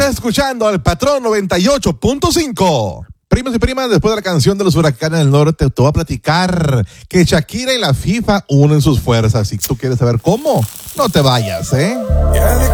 Escuchando al Patrón 98.5. Primos y primas, después de la canción de los Huracanes del Norte, te voy a platicar que Shakira y la FIFA unen sus fuerzas. Si tú quieres saber cómo, no te vayas, ¿eh?